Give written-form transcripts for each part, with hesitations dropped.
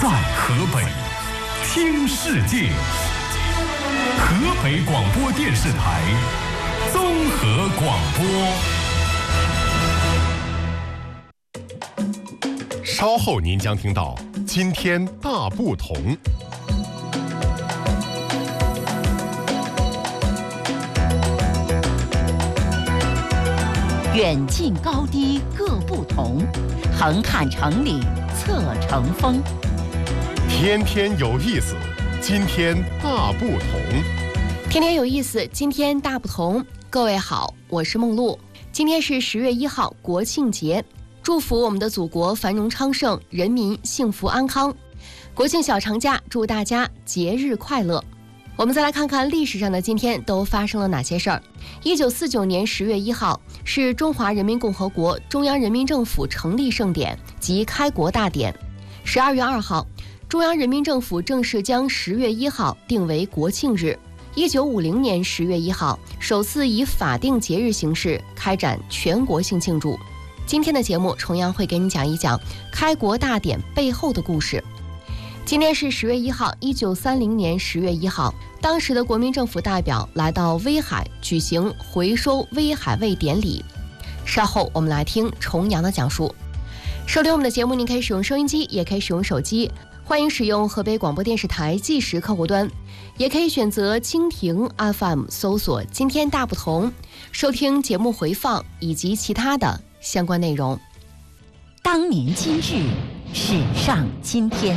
在河北听世界，河北广播电视台综合广播。稍后您将听到今天大不同。 远近高低各不同，横看成岭侧成峰。 天天有意思，今天大不同。 天天有意思，今天大不同。各位好，我是梦露。今天是10月1号，国庆节，祝福我们的祖国繁荣昌盛，人民幸福安康。国庆小长假，祝大家节日快乐。我们再来看看历史上的今天都发生了哪些事儿。1949年10月1号是中华人民共和国中央人民政府成立盛典及开国大典。12月2号，中央人民政府正式将10月1号定为国庆日。1950年10月1号，首次以法定节日形式开展全国性庆祝。今天的节目同样会给你讲一讲开国大典背后的故事。今天是10月1号，1930年10月1号，当时的国民政府代表来到威海举行回收威海味典礼。稍后我们来听重阳的讲述。收听我们的节目，您可以使用收音机，也可以使用手机，欢迎使用河北广播电视台计时客户端，也可以选择蜻蜓 FM 搜索今天大不同，收听节目回放以及其他的相关内容。 当年今日，史上今天。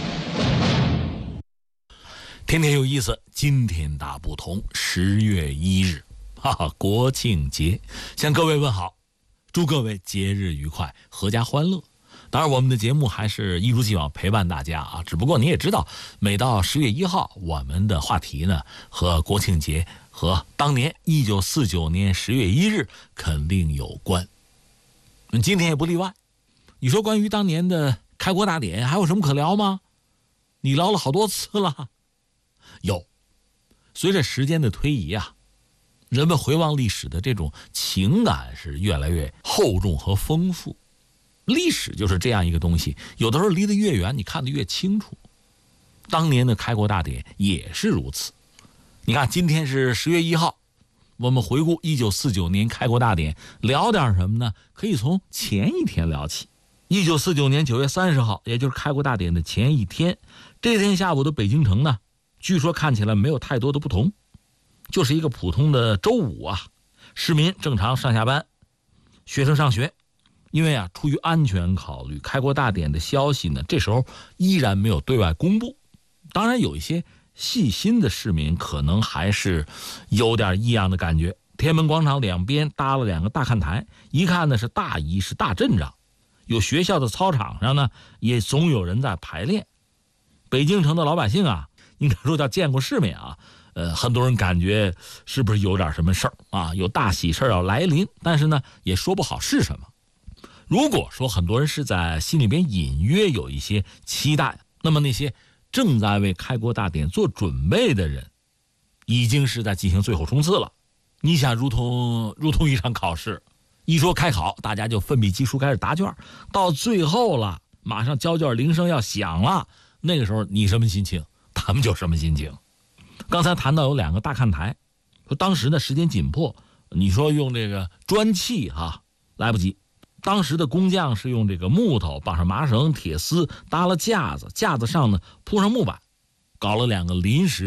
天天有意思，今天大不同。10月1日，国庆节，向各位问好，祝各位节日愉快，阖家欢乐。当然我们的节目还是一如既往陪伴大家啊，只不过你也知道，每到10月1号，我们的话题呢和国庆节和当年1949年10月1日肯定有关。今天也不例外。你说关于当年的开国大典还有什么可聊吗？你聊了好多次了。有，随着时间的推移啊，人们回望历史的这种情感是越来越厚重和丰富。历史就是这样一个东西，有的时候离得越远，你看得越清楚。当年的开国大典也是如此。你看，今天是10月1号，我们回顾1949年开国大典，聊点什么呢？可以从前一天聊起。1949年9月30号，也就是开国大典的前一天，这天下午的北京城呢，据说看起来没有太多的不同，就是一个普通的周五啊，市民正常上下班，学生上学。因为啊，出于安全考虑，开国大典的消息呢，这时候依然没有对外公布。当然，有一些细心的市民可能还是有点异样的感觉。天安门广场两边搭了2个大看台，一看呢是大仪式、大阵仗。有学校的操场上呢，也总有人在排练。北京城的老百姓啊，应该说叫见过世面啊。很多人感觉是不是有点什么事儿啊？有大喜事要来临，但是呢，也说不好是什么。如果说很多人是在心里边隐约有一些期待，那么那些正在为开国大典做准备的人，已经是在进行最后冲刺了。你想，如同一场考试，一说开考，大家就奋笔疾书开始答卷，到最后了，马上交卷铃声要响了，那个时候你什么心情，他们就什么心情。刚才谈到有2个大看台，说当时的时间紧迫，你说用这个砖砌来不及。当时的工匠是用这个木头绑上麻绳、铁丝搭了架子，架子上呢铺上木板，搞了2个临时